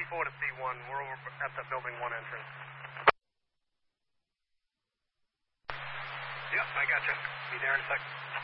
4 to C1. We're over at the building 1 entrance. Yep, I gotcha. Be there in a sec.